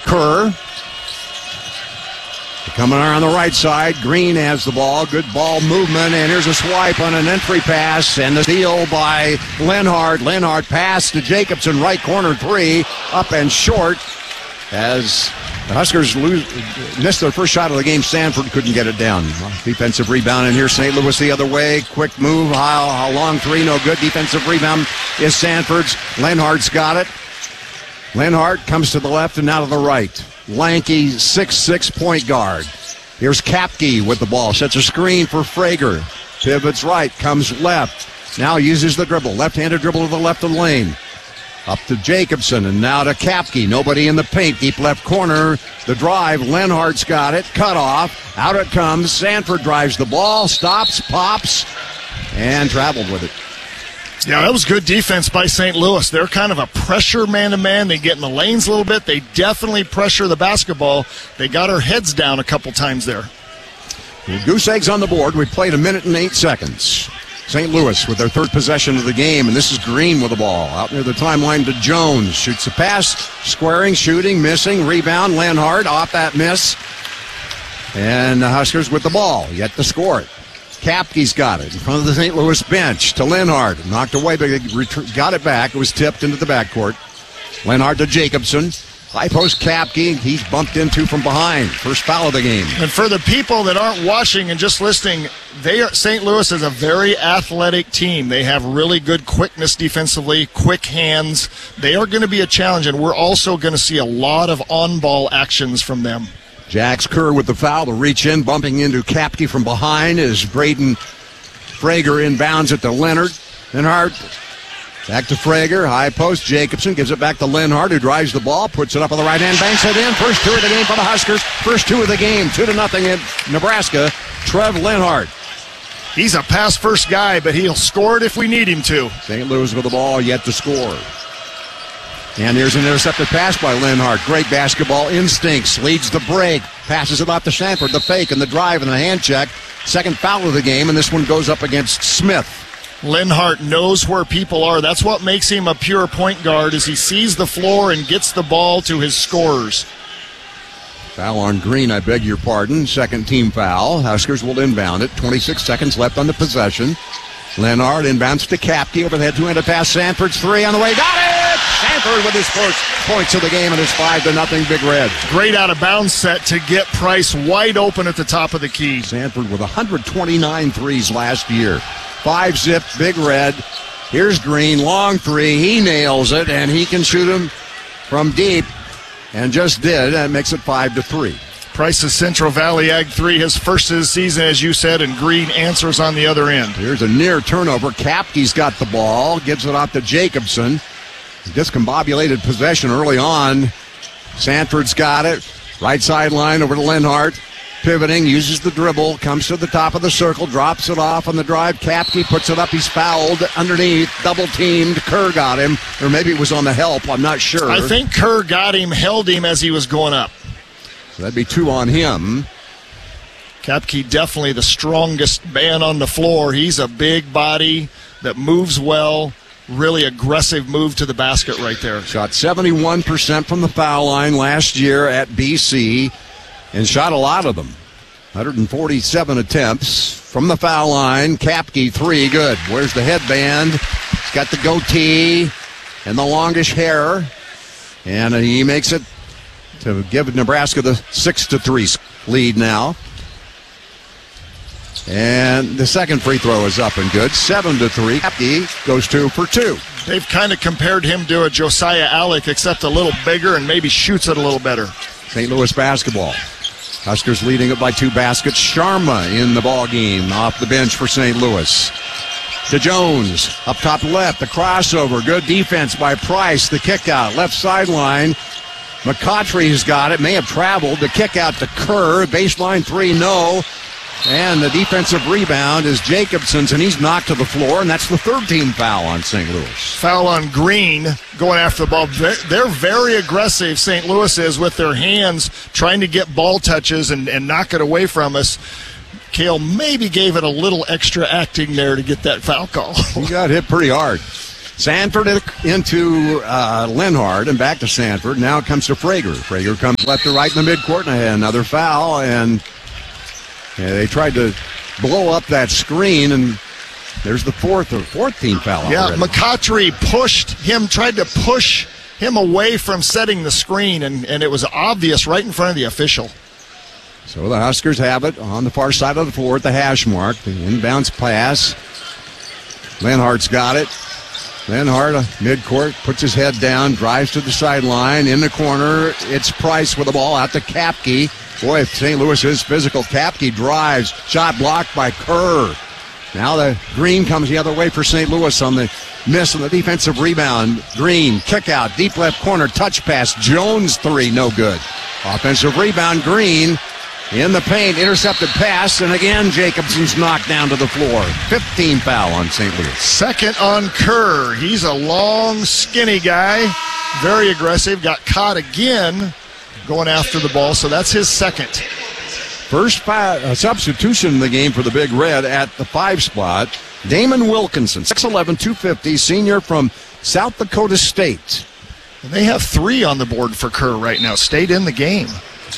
Kerr. Coming around the right side, Green has the ball. Good ball movement, and here's a swipe on an entry pass, and the steal by Lenhart. Lenhart pass to Jacobson, right corner three, up and short. As the Huskers missed their first shot of the game, Sanford couldn't get it down. Defensive rebound, and here's St. Louis the other way. Quick move, how long three, no good. Defensive rebound is Sanford's. Lenhart's got it. Lenhart comes to the left and now to the right. Lanky 6'6" point guard. Here's Kapke with the ball. Sets a screen for Frager. Pivots right, comes left. Now uses the dribble. Left-handed dribble to the left of the lane. Up to Jacobson and now to Kapke. Nobody in the paint. Deep left corner. The drive. Lenhart's got it. Cut off. Out it comes. Sanford drives the ball. Stops, pops, and traveled with it. Yeah, that was good defense by St. Louis. They're kind of a pressure man-to-man. They get in the lanes a little bit. They definitely pressure the basketball. They got our heads down a couple times there. Goose eggs on the board. We played 1 minute and 8 seconds. St. Louis with their third possession of the game, and this is Green with the ball. Out near the timeline to Jones. Shoots a pass, squaring, shooting, missing, rebound. Lenhart off that miss. And the Huskers with the ball, yet to score it. Kapke's got it in front of the St. Louis bench to Lenhart. Knocked away, but got it back. It was tipped into the backcourt. Lenhart to Jacobson. High post Kapke. He's bumped into from behind. First foul of the game. And for the people that aren't watching and just listening, St. Louis is a very athletic team. They have really good quickness defensively, quick hands. They are going to be a challenge, and we're also going to see a lot of on-ball actions from them. Jax Kerr with the foul to reach in, bumping into Kapke from behind as Braden Frager inbounds it to Leonard. Lenhart back to Frager, high post. Jacobson gives it back to Lenhart, who drives the ball, puts it up on the right hand, banks it in. First two of the game for the Huskers. First two of the game, 2-0 in Nebraska. Trev Lenhart. He's a pass-first guy, but he'll score it if we need him to. St. Louis with the ball, yet to score. And here's an intercepted pass by Lenhart. Great basketball instincts. Leads the break. Passes it off to Sanford. The fake and the drive and the hand check. Second foul of the game, and this one goes up against Smith. Lenhart knows where people are. That's what makes him a pure point guard, is he sees the floor and gets the ball to his scorers. Foul on Green, I beg your pardon. Second team foul. Huskers will inbound it. 26 seconds left on the possession. Lenhart inbounds to Kapke. Overhead two-handed pass. Sanford's three on the way. Got it! Sanford with his first points of the game, and it's 5-0 Big Red. Great out-of-bounds set to get Price wide open at the top of the key. Sanford with 129 threes last year. 5-zip, Big Red. Here's Green, long three. He nails it, and he can shoot him from deep, and just did. That makes it 5-3. Price's Central Valley Ag 3, his first of the season, as you said, and Green answers on the other end. Here's a near turnover. Kapke's got the ball, gives it off to Jacobson. Discombobulated possession early on. Sanford's got it. Right sideline over to Lenhart. Pivoting, uses the dribble, comes to the top of the circle, drops it off on the drive. Kapke puts it up. He's fouled underneath, double-teamed. Kerr got him, or maybe it was on the help. I'm not sure. I think Kerr got him, held him as he was going up. So that'd be two on him. Kapke definitely the strongest man on the floor. He's a big body that moves well. Really aggressive move to the basket right there. Shot 71% from the foul line last year at BC and shot a lot of them. 147 attempts from the foul line. Kapke, three, good. Where's the headband? He's got the goatee and the longish hair. And he makes it to give Nebraska the 6-3 lead now. And the second free throw is up and good. 7-3. Kapke goes 2 for 2. They've kind of compared him to a Josiah Alec, except a little bigger and maybe shoots it a little better. St. Louis basketball. Huskers leading it by 2 baskets. Sharma in the ball game off the bench for St. Louis. To Jones, up top left, the crossover. Good defense by Price. The kick out, left sideline. McCautry's got it, may have traveled. The kick out to Kerr. Baseline three, no. And the defensive rebound is Jacobson's, and he's knocked to the floor, and that's the third team foul on St. Louis. Foul on Green going after the ball. They're very aggressive, St. Louis is, with their hands trying to get ball touches and knock it away from us. Cale maybe gave it a little extra acting there to get that foul call. He got hit pretty hard. Sanford into Lenhard and back to Sanford. Now it comes to Frager. Frager comes left to right in the midcourt and another foul. And they tried to blow up that screen, and there's the fourth team foul. Yeah, already. McCaughtry tried to push him away from setting the screen, and it was obvious right in front of the official. So the Huskers have it on the far side of the floor at the hash mark. The inbounds pass. Lenhardt's got it. Lenhardt, midcourt, puts his head down, drives to the sideline. In the corner, it's Price with the ball out to Kapke. Boy, if St. Louis is physical, Kapke drives. Shot blocked by Kerr. Now the Green comes the other way for St. Louis on the miss on the defensive rebound. Green, kick out, deep left corner, touch pass. Jones three, no good. Offensive rebound, Green. In the paint, intercepted pass, and again Jacobson's knocked down to the floor. 15 foul on St. Louis. Second on Kerr. He's a long, skinny guy, very aggressive. Got caught again going after the ball, so that's his second. First substitution in the game for the Big Red at the 5 spot. Damon Wilkinson, 6'11", 250, senior from South Dakota State. And they have 3 on the board for Kerr right now. Stayed in the game.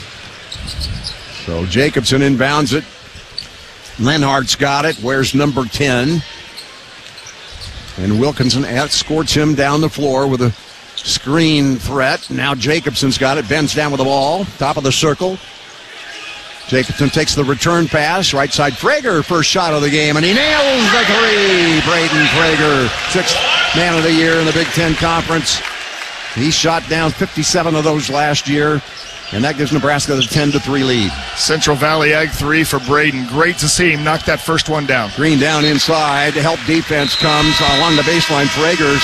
So Jacobson inbounds it. Lenhardt's got it. Where's number 10? And Wilkinson escorts him down the floor with a screen threat. Now Jacobson's got it. Bends down with the ball. Top of the circle. Jacobson takes the return pass. Right side, Frager, first shot of the game. And he nails the three. Braden Frager, 6th man of the year in the Big Ten Conference. He shot down 57 of those last year. And that gives Nebraska the 10-3 lead. Central Valley Ag 3 for Braden. Great to see him knock that first one down. Green down inside. Help defense comes along the baseline. Fragers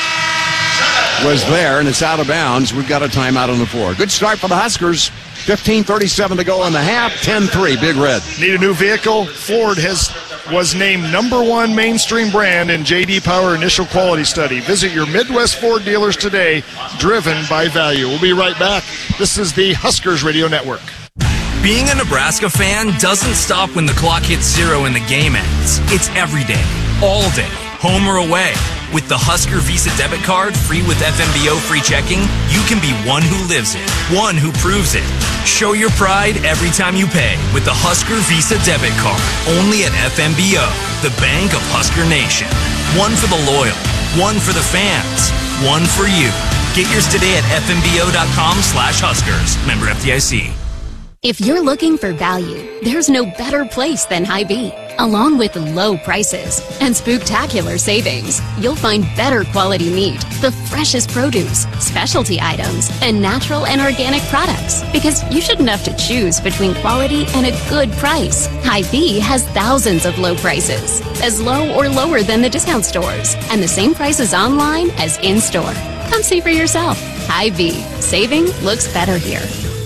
was there, and it's out of bounds. We've got a timeout on the floor. Good start for the Huskers. 15:37 to go in the half. 10-3, Big Red. Need a new vehicle? Ford was named #1 mainstream brand in J.D. Power Initial Quality Study. Visit your Midwest Ford dealers today, driven by value. We'll be right back. This is the Huskers Radio Network. Being a Nebraska fan doesn't stop when the clock hits 0 and the game ends. It's every day, all day, home or away. With the Husker Visa debit card, free with FMBO free checking, you can be one who lives it, one who proves it. Show your pride every time you pay with the Husker Visa debit card, only at FMBO, the bank of Husker Nation. One for the loyal, one for the fans, one for you. Get yours today at fmbo.com/Huskers. Member FDIC. If you're looking for value, there's no better place than Hy-Vee. Along with low prices and spooktacular savings, you'll find better quality meat, the freshest produce, specialty items, and natural and organic products. Because you shouldn't have to choose between quality and a good price. Hy-Vee has thousands of low prices, as low or lower than the discount stores, and the same prices online as in-store. Come see for yourself. Hy-Vee. Saving looks better here.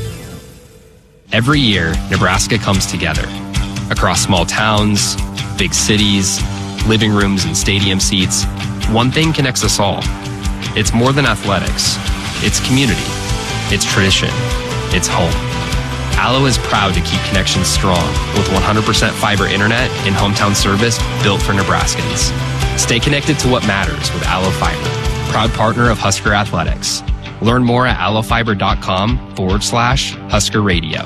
Every year, Nebraska comes together. Across small towns, big cities, living rooms and stadium seats, one thing connects us all. It's more than athletics. It's community. It's tradition. It's home. Allo is proud to keep connections strong with 100% fiber internet and hometown service built for Nebraskans. Stay connected to what matters with Allo Fiber, proud partner of Husker Athletics. Learn more at allofiber.com/Husker Radio.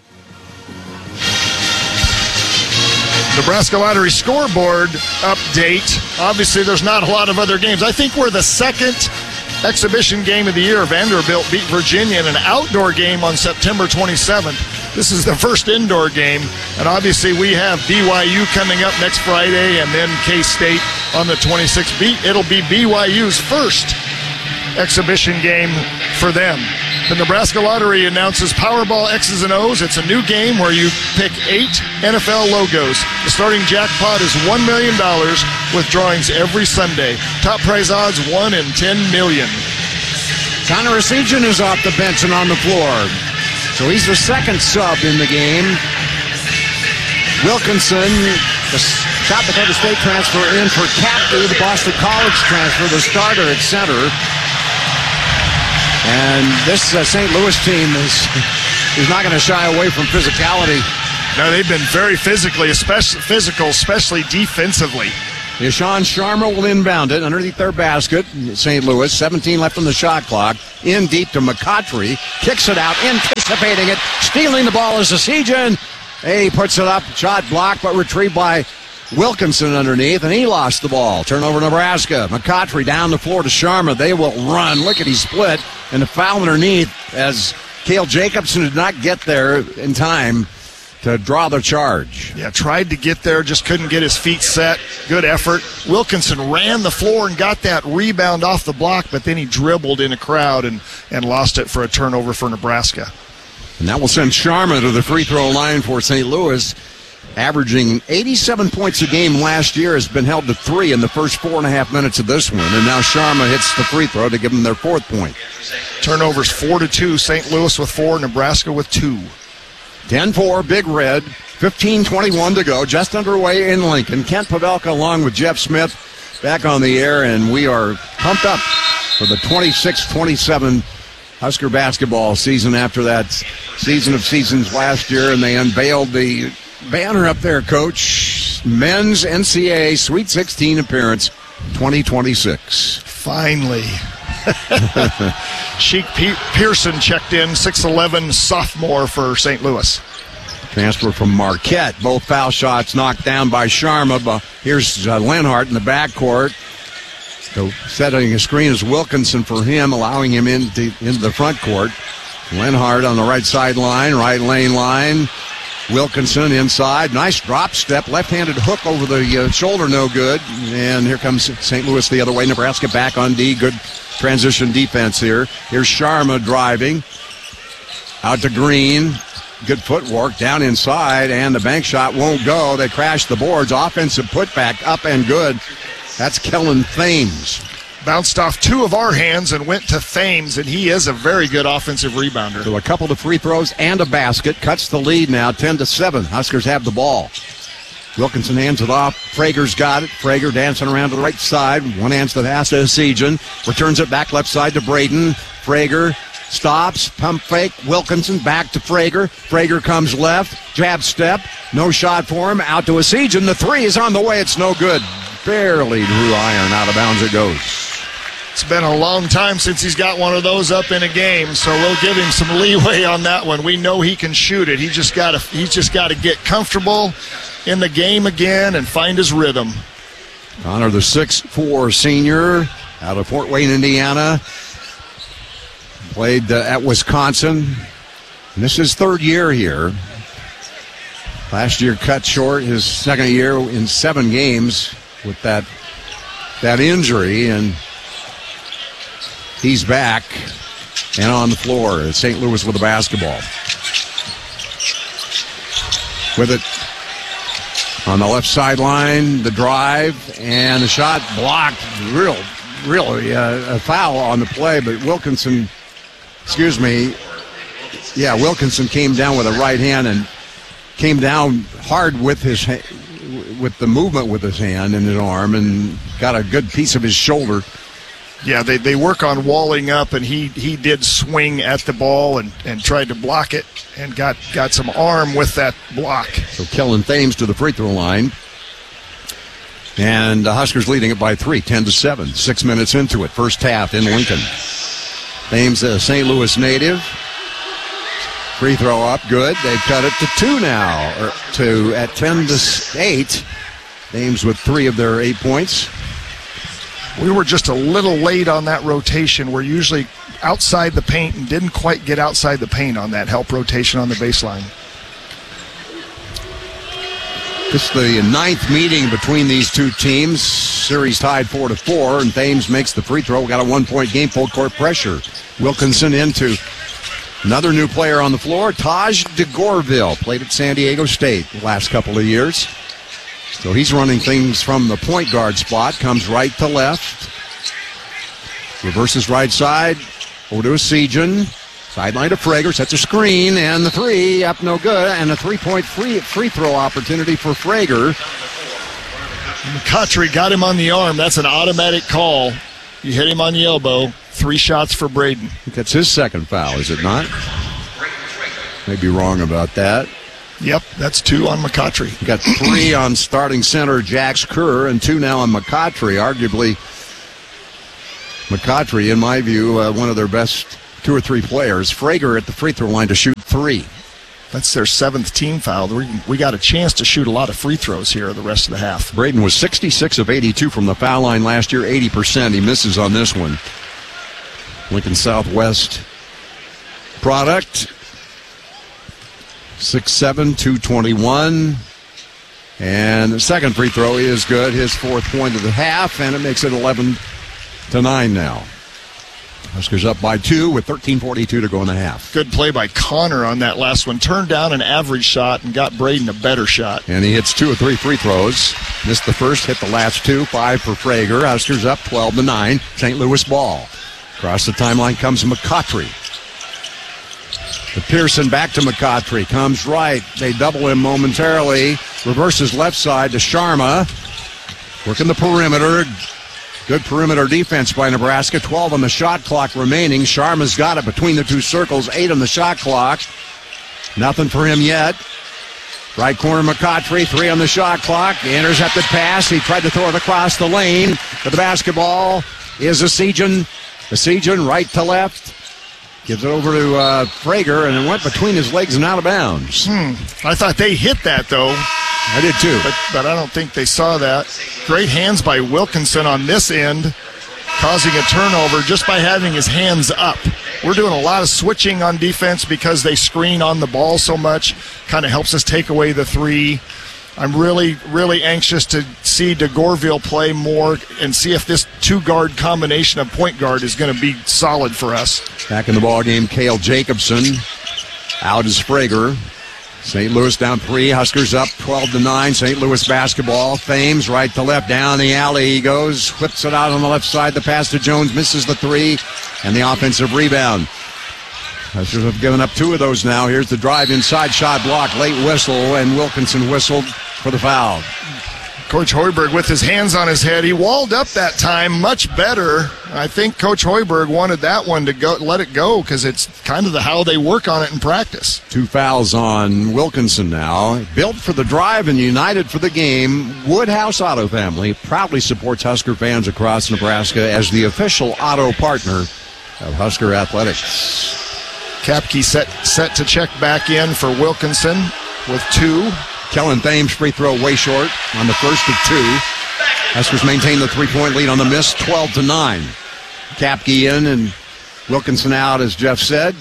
Nebraska Lottery scoreboard update. Obviously, there's not a lot of other games. I think we're the second exhibition game of the year. Vanderbilt beat Virginia in an outdoor game on September 27th. This is the first indoor game. And obviously, we have BYU coming up next Friday and then K-State on the 26th. It'll be BYU's first exhibition game for them. The Nebraska Lottery announces Powerball X's and O's. It's a new game where you pick 8 NFL logos. The starting jackpot is $1 million with drawings every Sunday. Top prize odds 1 in 10 million. Connor Essegian is off the bench and on the floor. So he's the second sub in the game. Wilkinson, the South Dakota State transfer, in for Kapke, the Boston College transfer, the starter at center. And this St. Louis team is not going to shy away from physicality. No, they've been very especially defensively. Ishan Sharma will inbound it underneath their basket. St. Louis, 17 left on the shot clock. In deep to McCautry. Kicks it out, anticipating it. Stealing the ball is Essegian. He puts it up. Shot blocked, but retrieved by Wilkinson underneath, and he lost the ball. Turnover Nebraska. McCautry down the floor to Sharma. They will run. Look at he split, and the foul underneath as Cale Jacobson did not get there in time to draw the charge. Yeah, tried to get there, just couldn't get his feet set. Good effort. Wilkinson ran the floor and got that rebound off the block, but then he dribbled in a crowd and lost it for a turnover for Nebraska. And that will send Sharma to the free throw line for St. Louis. Averaging 87 points a game last year, has been held to 3 in the first 4.5 minutes of this one. And now Sharma hits the free throw to give them their 4th point. Turnovers 4-2. St. Louis with 4, Nebraska with 2. 10-4, Big Red. 15:21 to go. Just underway in Lincoln. Kent Pavelka along with Jeff Smith back on the air, and we are pumped up for the 26-27 Husker basketball season after that season of seasons last year, and they unveiled the banner up there, Coach. Men's NCAA Sweet 16 appearance 2026. Finally. Sheik Pearson checked in, 6'11", sophomore for St. Louis. Transfer from Marquette. Both foul shots knocked down by Sharma. But here's Lenhart in the backcourt. So setting a screen is Wilkinson for him, allowing him into the front court. Lenhart on the right sideline, right lane line. Wilkinson inside. Nice drop step. Left-handed hook over the shoulder, no good. And here comes St. Louis the other way. Nebraska back on D. Good transition defense here. Here's Sharma driving. Out to Green. Good footwork down inside, and the bank shot won't go. They crash the boards. Offensive putback up and good. That's Kellen Thames. Bounced off 2 of our hands and went to Thames, and he is a very good offensive rebounder. So a couple of free throws and a basket. Cuts the lead now, 10-7. Huskers have the ball. Wilkinson hands it off. Frager's got it. Frager dancing around to the right side. One hands the pass to Essegian. Returns it back left side to Braden. Frager stops. Pump fake. Wilkinson back to Frager. Frager comes left. Jab step. No shot for him. Out to Essegian. The 3 is on the way. It's no good. Barely drew iron. Out of bounds it goes. It's been a long time since he's got one of those up in a game, so we'll give him some leeway on that one. We know he can shoot it. He's just got to get comfortable in the game again and find his rhythm. Connor, the 6'4" senior out of Fort Wayne, Indiana, played at Wisconsin. And this is his 3rd year here. Last year cut short his 2nd year in 7 games with that injury, and he's back and on the floor. St. Louis with the basketball. With it on the left sideline, the drive, and the shot blocked. Really a foul on the play, but Wilkinson came down with a right hand and came down hard with the movement with his hand and his arm, and got a good piece of his shoulder. Yeah, they work on walling up, and he did swing at the ball and tried to block it and got some arm with that block. So Kellen Thames to the free throw line. And the Huskers leading it by 3, 10-7. 6 minutes into it, first half in Lincoln. Thames, a St. Louis native. Free throw up, good. They've cut it to 2 now, at 10-8. Thames with 3 of their 8 points. We were just a little late on that rotation. We're usually outside the paint and didn't quite get outside the paint on that help rotation on the baseline. This is the 9th meeting between these two teams. Series tied 4-4, and Thames makes the free throw. We got a 1-point game, full court pressure. Wilkinson into another new player on the floor, Taj DeGorville. Played at San Diego State the last couple of years. So he's running things from the point guard spot, comes right to left. Reverses right side, over to Essegian. Sideline to Frager, sets a screen, and the 3 up no good, and a 3-point free throw opportunity for Frager. McCautry got him on the arm. That's an automatic call. You hit him on the elbow. 3 shots for Braden. I think that's his 2nd foul, is it not? May be wrong about that. Yep, that's 2 on McCautry. Got 3 on starting center Jax Kerr and 2 now on McCautry. Arguably, McCautry, in my view, one of their best 2 or 3 players. Frager at the free throw line to shoot 3. That's their 7th team foul. We got a chance to shoot a lot of free throws here the rest of the half. Braden was 66 of 82 from the foul line last year, 80%. He misses on this one. Lincoln Southwest product. 6'7", 221. And the second free throw is good. His 4th point of the half, and it makes it 11-9 now. Huskers up by 2 with 13:42 to go in the half. Good play by Connor on that last one. Turned down an average shot and got Braden a better shot. And he hits 2 of 3 free throws. Missed the first, hit the last 2. 5 for Frager. Huskers up 12-9. St. Louis ball. Across the timeline comes McCautry. To Pearson, back to McCautry. Comes right. They double him momentarily. Reverses left side to Sharma. Working the perimeter. Good perimeter defense by Nebraska. 12 on the shot clock remaining. Sharma's got it between the 2 circles. 8 on the shot clock. Nothing for him yet. Right corner McCautry. 3 on the shot clock. The intercepted pass. He tried to throw it across the lane. But the basketball is Esijan. Esijan right to left. Gives it over to Frager, and it went between his legs and out of bounds. I thought they hit that, though. I did too. But I don't think they saw that. Great hands by Wilkinson on this end, causing a turnover just by having his hands up. We're doing a lot of switching on defense because they screen on the ball so much. Kind of helps us take away the 3. I'm really, really anxious to see DeGorville play more and see if this 2-guard combination of point guard is going to be solid for us. Back in the ball game, Cale Jacobson. Out is Frager. St. Louis down 3. Huskers up 12-9. St. Louis basketball. Thames right to left. Down the alley he goes. Whips it out on the left side. The pass to Jones. Misses the 3. And the offensive rebound. Huskers have given up 2 of those now. Here's the drive inside. Shot block. Late whistle. And Wilkinson whistled for the foul. Coach Hoiberg with his hands on his head. He walled up that time much better. I think Coach Hoiberg wanted that one to go, let it go, because it's kind of how they work on it in practice. 2 fouls on Wilkinson now. Built for the drive and united for the game, Woodhouse Auto Family proudly supports Husker fans across Nebraska as the official auto partner of Husker Athletics. Kapke set to check back in for Wilkinson with 2. Kellen Thames free throw way short on the first of 2. Huskers maintain the 3-point lead on the miss, 12-9. Kapke in and Wilkinson out, as Jeff said.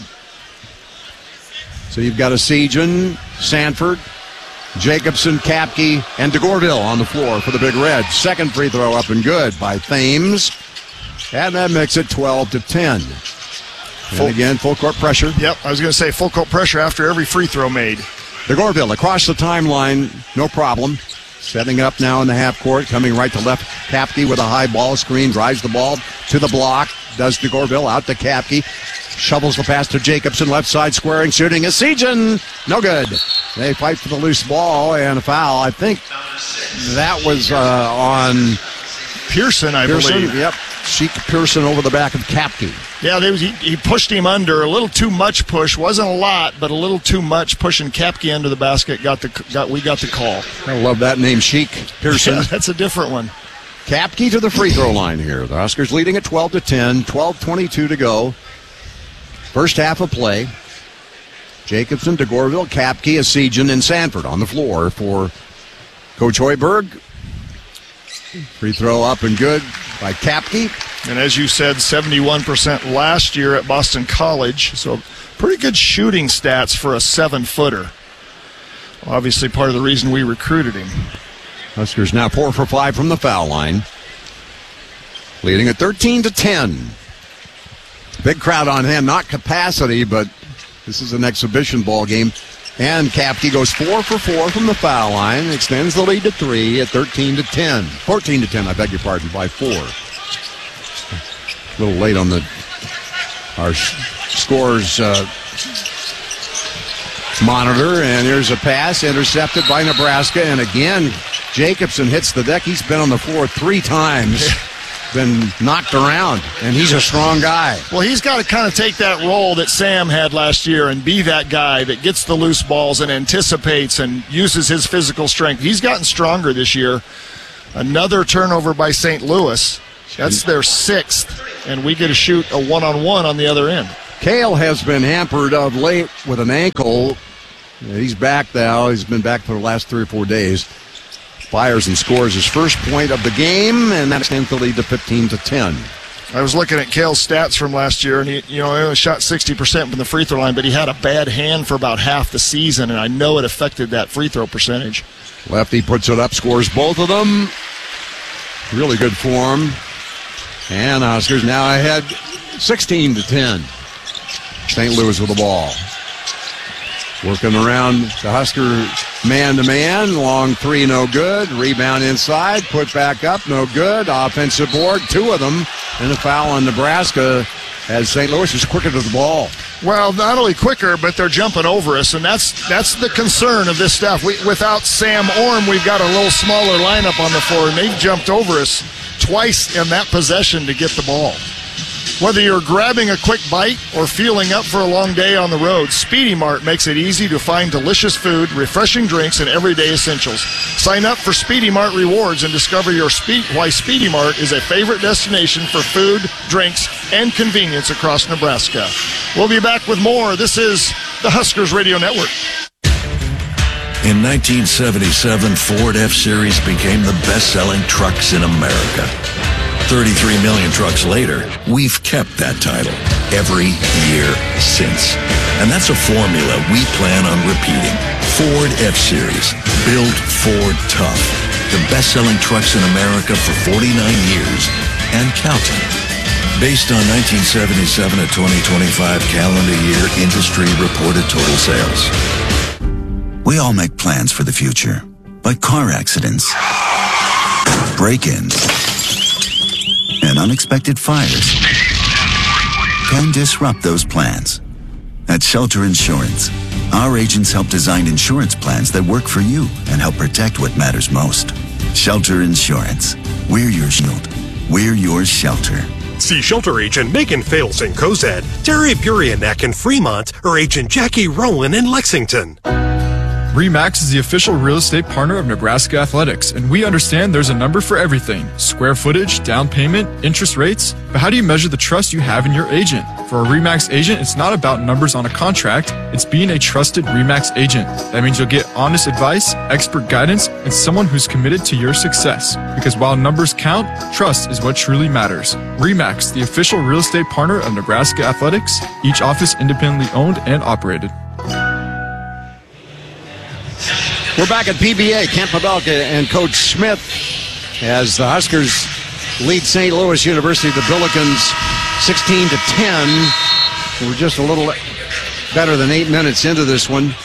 So you've got Esijan, Sanford, Jacobson, Kapke, and DeGorville on the floor for the Big Red. Second free throw up and good by Thames. And that makes it 12-10. And again, full court pressure. Yep, I was going to say full court pressure after every free throw made. DeGorville across the timeline, no problem. Setting up now in the half court, coming right to left. Kapke with a high ball screen, drives the ball to the block. Does DeGorville out to Kapke. Shovels the pass to Jacobson, left side squaring, shooting. Esijan, no good. They fight for the loose ball and a foul. I think that was on Pearson, I believe. Yep, Sheik Pearson over the back of Kapke. Yeah, he pushed him under. A little too much push. Wasn't a lot, but a little too much pushing Kapke under the basket. We got the call. I love that name, Sheik Pearson. Yeah, that's a different one. Kapke to the free throw line here. The Huskers leading at 12-10, 12:22 to go. First half of play. Jacobson, DeGorville, Kapke, Esijan, and Sanford on the floor for Coach Hoiberg. Free throw up and good by Kapke. And as you said, 71% last year at Boston College. So pretty good shooting stats for a 7-footer. Obviously part of the reason we recruited him. Huskers now 4 for 5 from the foul line. Leading at 13-10. Big crowd on hand, not capacity, but this is an exhibition ball game. And Kapke goes 4 for 4 from the foul line, extends the lead to 3 at 13-10. 14-10, I beg your pardon, by 4. A little late on our scores monitor, and here's a pass intercepted by Nebraska, and again Jacobson hits the deck. He's been on the floor 3 times. been knocked around, and he's a strong guy. Well, he's got to kind of take that role that Sam had last year and be that guy that gets the loose balls and anticipates and uses his physical strength. He's gotten stronger this year. Another turnover by St. Louis. That's their 6th, and we get to shoot a one-on-one on the other end. Cale has been hampered of late with an ankle. He's back now. He's been back for the last 3 or 4 days. Fires and scores his first point of the game, and that extends the lead to 15-10. I was looking at Cale's stats from last year, and he only shot 60% from the free throw line, but he had a bad hand for about half the season, and I know it affected that free throw percentage. Lefty puts it up, scores both of them. Really good form. And Huskers now ahead 16-10. St. Louis with the ball. Working around the Husker man-to-man. Long 3, no good. Rebound inside. Put back up, no good. Offensive board, 2 of them. And a foul on Nebraska as St. Louis is quicker to the ball. Well, not only quicker, but they're jumping over us, and that's the concern of this stuff. Without Sam Orm, we've got a little smaller lineup on the floor, and they've jumped over us twice in that possession to get the ball. Whether you're grabbing a quick bite or fueling up for a long day on the road, Speedy Mart makes it easy to find delicious food, refreshing drinks, and everyday essentials. Sign up for Speedy Mart Rewards and discover why Speedy Mart is a favorite destination for food, drinks, and convenience across Nebraska. We'll be back with more. This is the Huskers Radio Network. In 1977, Ford F-Series became the best-selling trucks in America. 33 million trucks later, we've kept that title every year since. And that's a formula we plan on repeating. Ford F-Series, built Ford tough. The best-selling trucks in America for 49 years and counting. Based on 1977 to 2025 calendar year industry reported total sales. We all make plans for the future, but car accidents, break-ins, and unexpected fires can disrupt those plans. At Shelter Insurance, our agents help design insurance plans that work for you and help protect what matters most. Shelter Insurance. We're your shield. We're your shelter. See Shelter Agent Megan Fales in Cozad, Terry Buryanek in Fremont, or Agent Jackie Rowan in Lexington. RE/MAX is the official real estate partner of Nebraska Athletics, and we understand there's a number for everything. Square footage, down payment, interest rates. But how do you measure the trust you have in your agent? For a RE/MAX agent, it's not about numbers on a contract. It's being a trusted RE/MAX agent. That means you'll get honest advice, expert guidance, and someone who's committed to your success. Because while numbers count, trust is what truly matters. RE/MAX, the official real estate partner of Nebraska Athletics, each office independently owned and operated. We're back at PBA. Kent Pavelka and Coach Smith as the Huskers lead St. Louis University, the Billikens, 16-10. We're just a little better than 8 minutes into this one.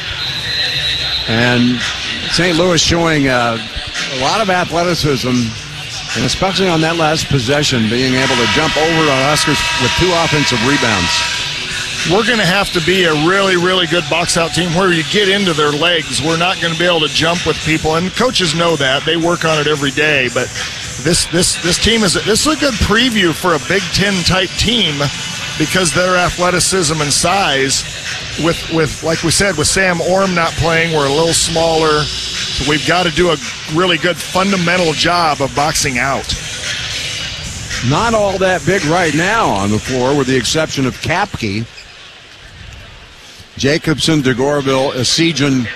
And St. Louis showing a lot of athleticism, and especially on that last possession, being able to jump over the Huskers with 2 offensive rebounds. We're going to have to be a really, really good box-out team where you get into their legs. We're not going to be able to jump with people, and coaches know that. They work on it every day, but this team is a good preview for a Big Ten-type team because their athleticism and size, with like we said, with Sam Orm not playing, we're a little smaller, so we've got to do a really good fundamental job of boxing out. Not all that big right now on the floor, with the exception of Kapke. Jacobson, DeGorville, Esijan,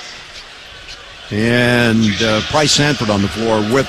and Price Sanford on the floor with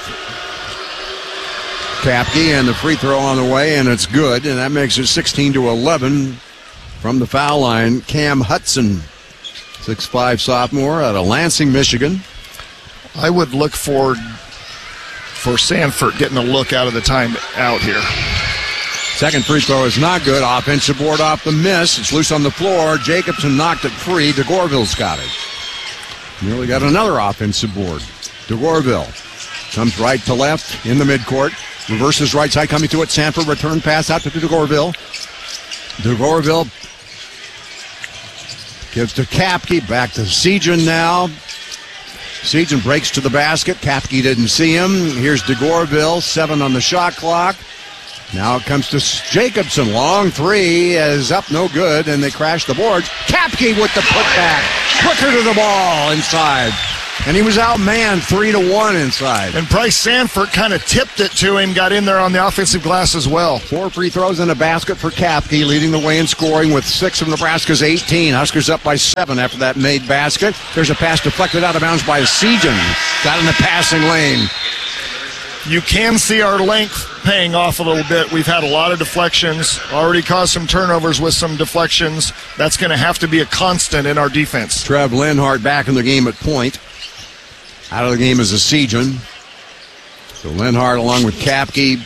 Kapke, and the free throw on the way, and it's good, and that makes it 16-11 from the foul line. Cam Hudson, 6'5" sophomore out of Lansing, Michigan. I would look for Sanford getting a look out of the time out here. Second free throw is not good. Offensive board off the miss. It's loose on the floor. Jacobson knocked it free. DeGorville's got it. Nearly got another offensive board. DeGorville comes right to left in the midcourt. Reverses right side, coming to it. Sanford return pass out to DeGorville. DeGorville gives to Kapke. Back to Esijan now. Sejan breaks to the basket. Kapke didn't see him. Here's DeGorville, 7 on the shot clock. Now it comes to Jacobson. Long three is up, no good, and they crash the boards. Kapke with the putback. Quicker to the ball inside. And he was outmanned 3-1 inside. And Bryce Sanford kind of tipped it to him, got in there on the offensive glass as well. 4 free throws in a basket for Kapke, leading the way in scoring with 6 of Nebraska's 18. Huskers up by 7 after that made basket. There's a pass deflected out of bounds by Sejan. Got in the passing lane. You can see our length paying off a little bit. We've had a lot of deflections, already caused some turnovers with some deflections. That's going to have to be a constant in our defense. Trev Lenhart back in the game at point. Out of the game is a Sejan. So Lenhart along with Kapke,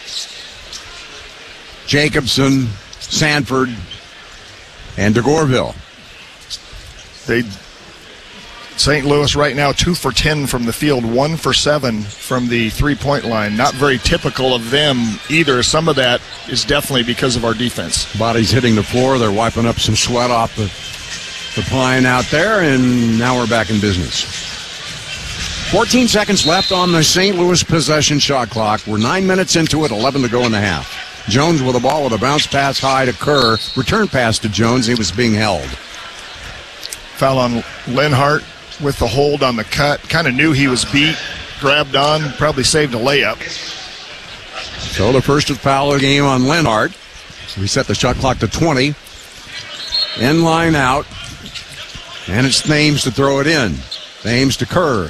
Jacobson, Sanford, and DeGorville. St. Louis right now 2 for 10 from the field, 1 for 7 from the three-point line. Not very typical of them either. Some of that is definitely because of our defense. Bodies hitting the floor. They're wiping up some sweat off the pine out there, and now we're back in business. 14 seconds left on the St. Louis possession shot clock. We're 9 minutes into it, 11 to go in the half. Jones with the ball with a bounce pass high to Kerr. Return pass to Jones. He was being held. Foul on Lenhart with the hold on the cut. Kind of knew he was beat. Grabbed on. Probably saved a layup. So the first foul of the game on Lenhart. We set the shot clock to 20. In line out. And it's Thames to throw it in. Thames to Kerr.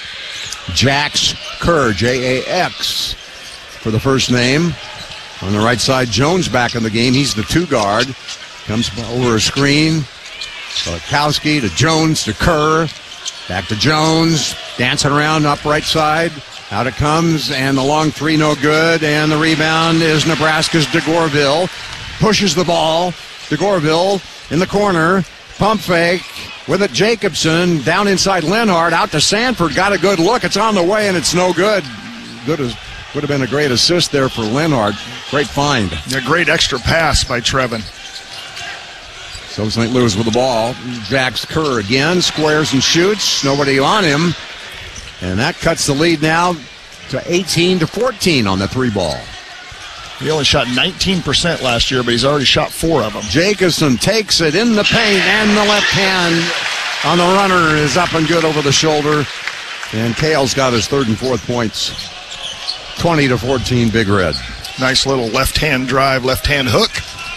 Jax Kerr, J-A-X for the first name. On the right side, Jones back in the game. He's the 2 guard. Comes over a screen. Kowski to Jones to Kerr. Back to Jones. Dancing around up right side. Out it comes, and the long three no good. And the rebound is Nebraska's DeGorville. Pushes the ball. DeGorville in the corner. Pump fake. With it, Jacobson down inside Lenhart, out to Sanford, got a good look. It's on the way, and it's no good. Would have been a great assist there for Lenhart. Great find. A great extra pass by Trevin. So St. Louis with the ball. Jax Kerr again, squares and shoots. Nobody on him. And that cuts the lead now to 18-14 on the 3 ball. He only shot 19% last year, but he's already shot 4 of them. Jacobson takes it in the paint, and the left hand on the runner is up and good over the shoulder. And Kale's got his 3rd and 4th points. 20-14, Big Red. Nice little left-hand drive, left-hand hook.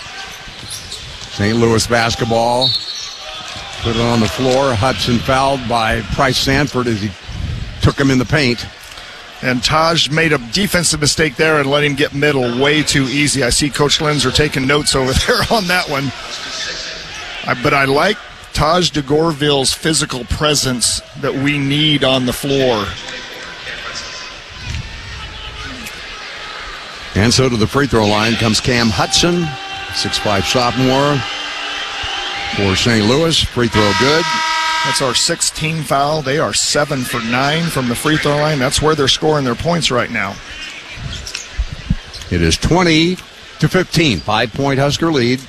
St. Louis basketball. Put it on the floor. Hudson fouled by Bryce Sanford as he took him in the paint. And Taj made a defensive mistake there and let him get middle way too easy. I see Coach Linzer taking notes over there on that one. But I like Taj DeGorville's physical presence that we need on the floor. And so to the free throw line comes Cam Hudson, 6'5" sophomore for St. Louis. Free throw good. That's our 16th foul. They are 7 for 9 from the free throw line. That's where they're scoring their points right now. It is 20-15, 5-point Husker lead.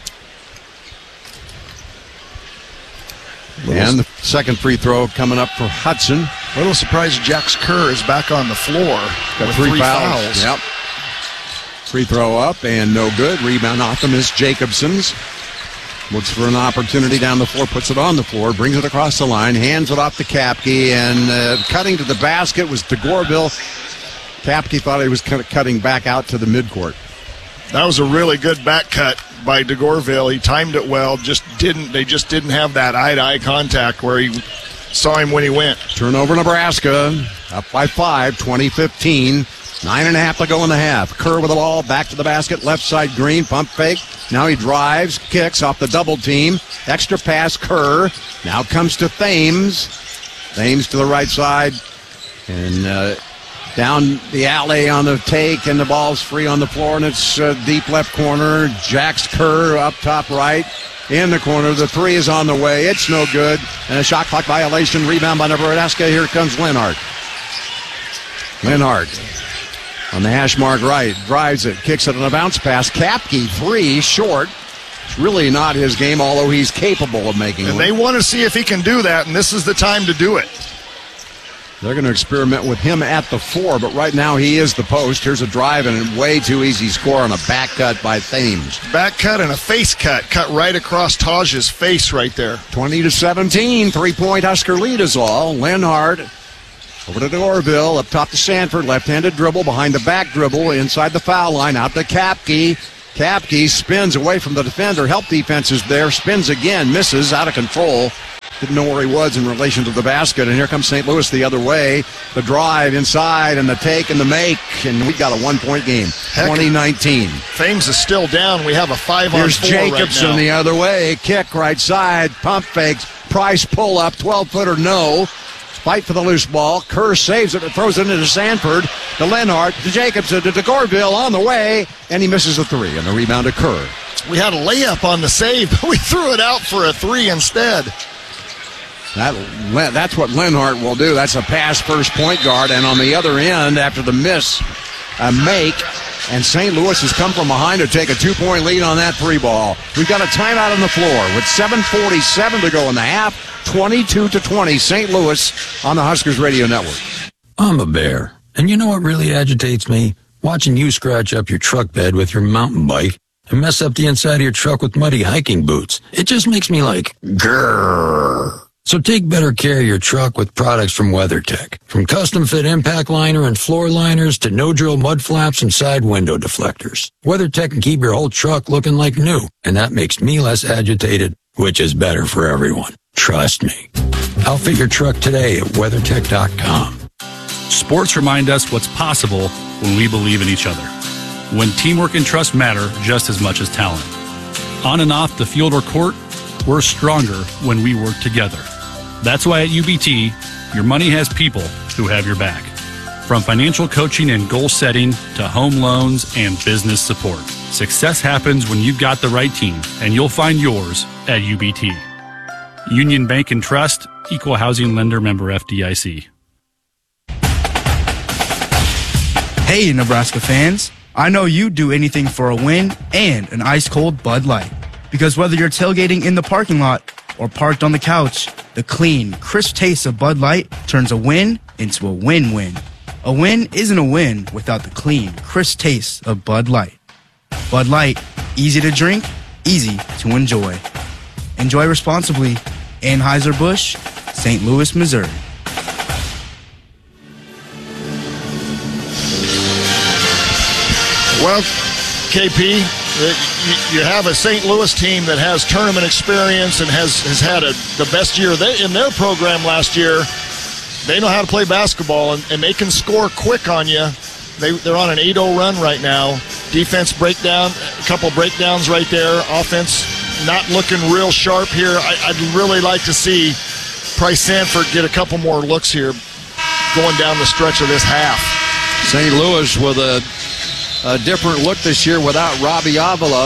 And the second free throw coming up for Hudson. A little surprised Jax Kerr is back on the floor. Got 3 fouls. Yep. Free throw up and no good. Rebound off them is Jacobson's. Looks for an opportunity down the floor, puts it on the floor, brings it across the line, hands it off to Kapke, and cutting to the basket was DeGorville. Kapke thought he was cutting back out to the midcourt. That was a really good back cut by DeGorville. He timed it well, they just didn't have that eye-to-eye contact where he saw him when he went. Turnover Nebraska, up by 5, 20-15. 9.5 to go in the half. Kerr with the ball, back to the basket, left side Green, pump fake. Now he drives, kicks off the double team. Extra pass, Kerr. Now comes to Thames. Thames to the right side. And down the alley on the take, and the ball's free on the floor, and it's deep left corner. Jax Kerr up top right. In the corner, the 3 is on the way. It's no good. And a shot clock violation. Rebound by Nebraska. Here comes Lenhart. Lenhart on the hash mark right, drives it, kicks it on a bounce pass. Kapke, 3, short. It's really not his game, although he's capable of making it. And they want to see if he can do that, and this is the time to do it. They're going to experiment with him at the 4, but right now he is the post. Here's a drive and a way too easy score on a back cut by Thames. Back cut and a face cut right across Taj's face right there. 20-17, 3-point Husker lead is all. Lenhart over to Orville, up top to Sanford, left-handed dribble, behind the back dribble, inside the foul line, out to Kapke. Kapke spins away from the defender. Help defense is there, spins again, misses, out of control. Didn't know where he was in relation to the basket, and here comes St. Louis the other way. The drive inside and the take and the make, and we got a 1-point game. 2019. Thames is still down. We have a 5-on-4 Here's Jacobson right now. the other way. Kick right side, pump fakes, Price pull up, 12-footer no. Fight for the loose ball. Kerr saves it and throws it into Sanford. To Lenhart, to Jacobson, to Gorville on the way, and he misses a 3, and the rebound to Kerr. We had a layup on the save, but we threw it out for a 3 instead. That's what Lenhart will do. That's a pass first point guard, and on the other end, after the miss, a make, and St. Louis has come from behind to take a 2-point lead on that 3 ball. We've got a timeout on the floor with 7:47 to go in the half, 22-20, St. Louis on the Huskers Radio Network. I'm a bear, and you know what really agitates me? Watching you scratch up your truck bed with your mountain bike and mess up the inside of your truck with muddy hiking boots. It just makes me like, grrr. So take better care of your truck with products from WeatherTech. From custom fit impact liner and floor liners to no-drill mud flaps and side window deflectors. WeatherTech can keep your whole truck looking like new, and that makes me less agitated, which is better for everyone. Trust me. Outfit your truck today at WeatherTech.com. Sports remind us what's possible when we believe in each other. When teamwork and trust matter just as much as talent. On and off the field or court, we're stronger when we work together. That's why at UBT, your money has people who have your back. From financial coaching and goal setting to home loans and business support. Success happens when you've got the right team, and you'll find yours at UBT. Union Bank and Trust, Equal Housing Lender, member FDIC. Hey, Nebraska fans. I know you'd do anything for a win and an ice-cold Bud Light. Because whether you're tailgating in the parking lot or parked on the couch, the clean, crisp taste of Bud Light turns a win into a win-win. A win isn't a win without the clean, crisp taste of Bud Light. Bud Light, easy to drink, easy to enjoy. Enjoy responsibly. Anheuser-Busch, St. Louis, Missouri. Well, KP, you have a St. Louis team that has tournament experience and has had the best year in their program last year. They know how to play basketball, and they can score quick on you. They're on an 8-0 run right now. Defense breakdown, a couple breakdowns right there. Offense not looking real sharp here. I'd really like to see Price Sanford get a couple more looks here going down the stretch of this half. St. Louis with a different look this year without Robbie Avila.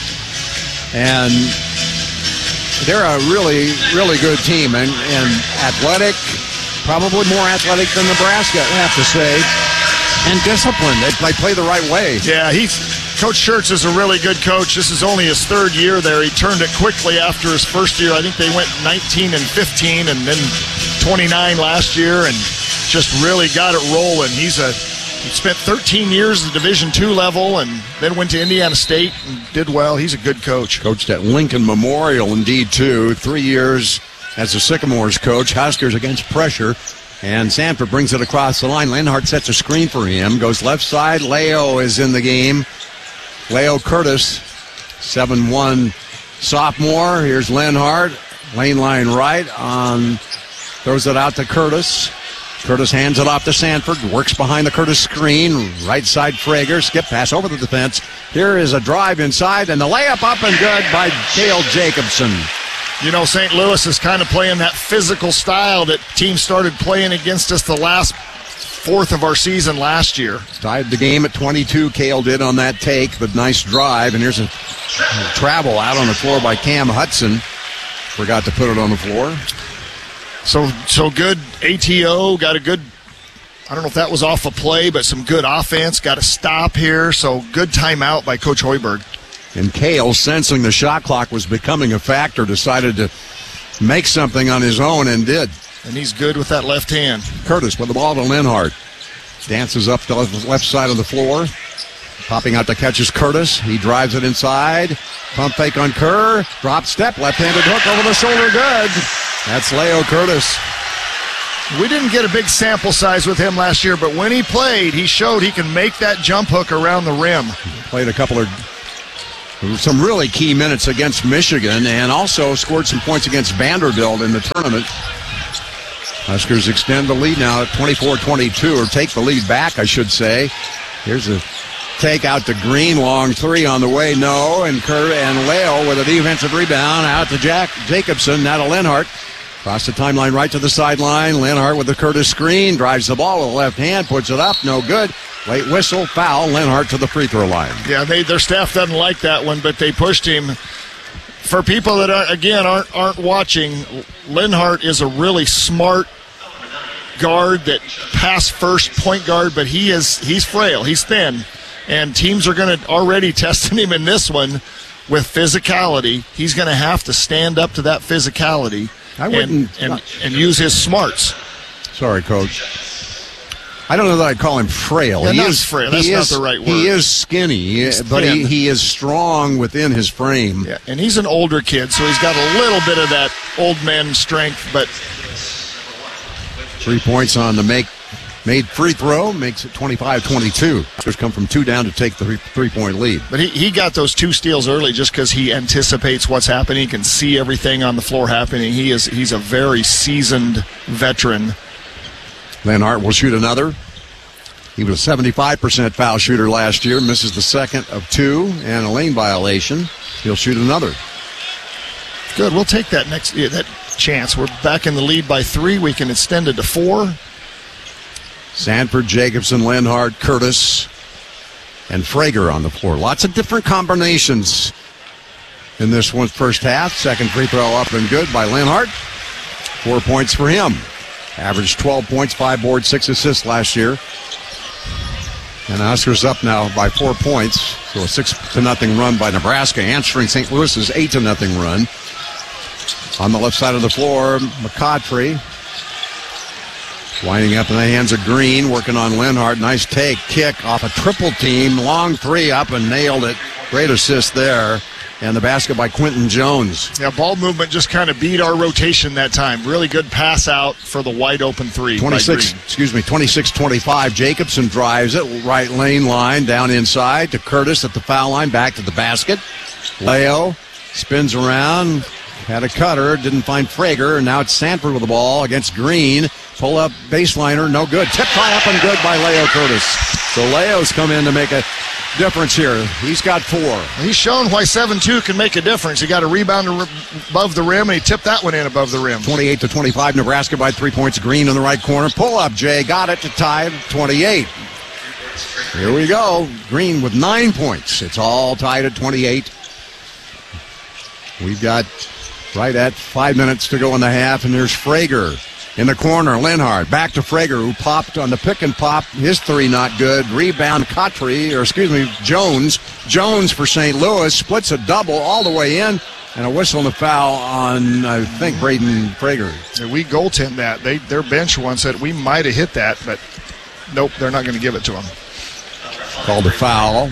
And they're a really, really good team. And athletic, probably more athletic than Nebraska, I have to say. And disciplined. They play the right way. Yeah, Coach Schertz is a really good coach. This is only his 3rd year there. He turned it quickly after his first year. I think they went 19-15 and then 29 last year and just really got it rolling. He spent 13 years at the Division II level and then went to Indiana State and did well. He's a good coach. Coached at Lincoln Memorial, indeed, too. 3 years as the Sycamores coach. Huskers against pressure. And Sanford brings it across the line. Lenhart sets a screen for him. Goes left side. Leo is in the game. Leo Curtis, 7'1" sophomore. Here's Lenhart. Lane line right. Throws it out to Curtis. Curtis hands it off to Sanford. Works behind the Curtis screen. Right side Frager. Skip pass over the defense. Here is a drive inside. And the layup up and good by Cale Jacobson. You know, St. Louis is kind of playing that physical style that teams started playing against us the last 4th of our season last year. Tied the game at 22. Cale did on that take, but nice drive. And here's a travel out on the floor by Cam Hudson. Forgot to put it on the floor. So good ATO, got a good, I don't know if that was off a play, but some good offense. Got a stop here, so good timeout by Coach Hoiberg. And Cale, sensing the shot clock was becoming a factor, decided to make something on his own and did. And he's good with that left hand. Curtis with the ball to Lenhart. Dances up to the left side of the floor. Popping out to catch is Curtis. He drives it inside. Pump fake on Kerr. Drop step. Left-handed hook over the shoulder. Good. That's Leo Curtis. We didn't get a big sample size with him last year, but when he played, he showed he can make that jump hook around the rim. Played some really key minutes against Michigan and also scored some points against Vanderbilt in the tournament. Huskers extend the lead now at 24-22, or take the lead back, I should say. Here's a take out to Green, long three on the way, no, and Kerr and Leo with a defensive rebound out to Jacobson, now to Lenhart. Across the timeline right to the sideline. Lenhart with the Curtis screen, drives the ball with the left hand, puts it up, no good. Late whistle, foul, Lenhart to the free throw line. Yeah, their staff doesn't like that one, but they pushed him. For people that aren't watching, Lenhart is a really smart guard that pass first point guard, but he's frail, he's thin, and teams are going to already testing him in this one with physicality. He's going to have to stand up to that physicality and use his smarts. Sorry, Coach. I don't know that I'd call him frail. Yeah, not frail. That's not the right word. He is skinny, but he is strong within his frame. Yeah, and he's an older kid, so he's got a little bit of that old man strength. But 3 points on the made free throw makes it 25-22. Huskers come from 2 down to take the 3-point lead. But he got those 2 steals early just because he anticipates what's happening. He can see everything on the floor happening. He's a very seasoned veteran. Lenhart will shoot another. He was a 75% foul shooter last year, misses the second of 2, and a lane violation. He'll shoot another. Good, we'll take that that chance. We're back in the lead by 3. We can extend it to 4. Sanford, Jacobson, Lenhart, Curtis, and Frager on the floor. Lots of different combinations in this one's first half. Second free throw up and good by Lenhart. 4 points for him. Averaged 12 points, 5 boards, 6 assists last year. And Huskers up now by 4 points. So a 6-0 run by Nebraska, answering St. Louis's 8-0 run. On the left side of the floor, McCautry winding up in the hands of Green, working on Lenhart. Nice take, kick off a triple team. Long three up and nailed it. Great assist there. And the basket by Quentin Jones. Yeah, ball movement just kind of beat our rotation that time. Really good pass out for the wide open 3. 26-25. Jacobson drives it, right lane line, down inside to Curtis at the foul line, back to the basket. Leo spins around, had a cutter, didn't find Frager, and now it's Sanford with the ball against Green. Pull up baseliner, no good. Tip high up and good by Leo Curtis. So Leo's come in to make a difference here. He's got 4. He's shown why 7-2 can make a difference. He got a rebound above the rim, and he tipped that one in above the rim. 28-25, Nebraska by 3 points. Green in the right corner. Pull up, Jay. Got it to tie it 28. Here we go. Green with 9 points. It's all tied at 28. We've got right at 5 minutes to go in the half, and there's Frager in the corner. Lenhart back to Frager, who popped on the pick and pop. His 3 not good. Rebound Jones. Jones for St. Louis splits a double all the way in, and a whistle and a foul on, I think, Braden Frager. We goaltend that. Their bench once said we might have hit that, but nope, they're not going to give it to him. Called a foul.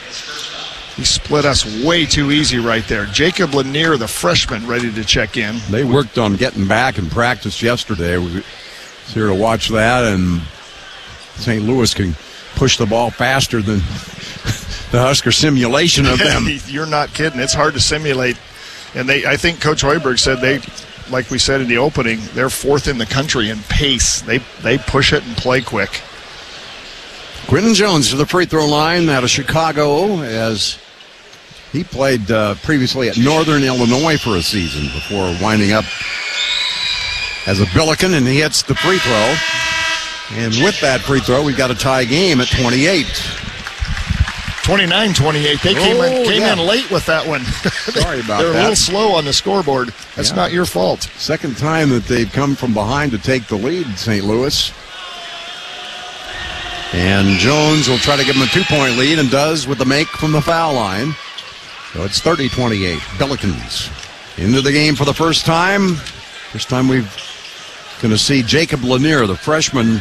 He split us way too easy right there. Jacob Lanier, the freshman, ready to check in. They worked on getting back in practice yesterday. We was here to watch that, and St. Louis can push the ball faster than the Husker simulation of them. You're not kidding. It's hard to simulate. And I think Coach Hoiberg said like we said in the opening, they're 4th in the country in pace. They push it and play quick. Quentin Jones to the free throw line out of Chicago, as he played previously at Northern Illinois for a season before winding up as a Billiken, and he hits the free throw. And with that free throw, we've got a tie game at 28. 29-28. They came in late with that one. Sorry about that. They're a little slow on the scoreboard. That's not your fault. Second time that they've come from behind to take the lead, St. Louis. And Jones will try to give him a 2-point lead, and does with the make from the foul line. So it's 30-28. Billikens into the game for the first time. First time we've Going to see Jacob Lanier, the freshman,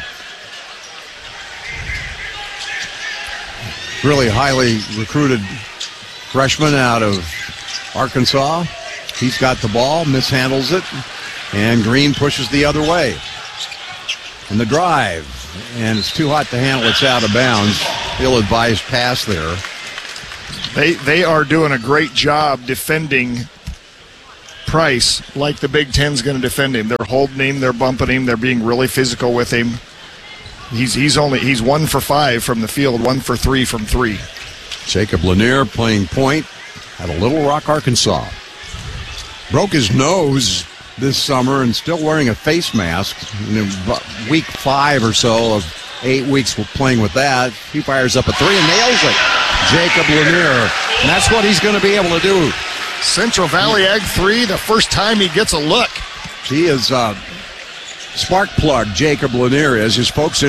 really highly recruited freshman out of Arkansas. He's got the ball, mishandles it, and Green pushes the other way. And the drive, and it's too hot to handle. It's out of bounds. Ill-advised pass there. They are doing a great job defending Price like the Big Ten's going to defend him. They're holding him, they're bumping him, they're being really physical with him. He's 1 for 5 from the field, 1 for 3 from 3. Jacob Lanier playing point at Little Rock, Arkansas. Broke his nose this summer and still wearing a face mask. In week 5 or so of 8 weeks playing with that, he fires up a 3 and nails it. Jacob Lanier, and that's what he's going to be able to do. Central Valley Ag 3, the first time he gets a look. He is spark plug, Jacob Lanier is. His folks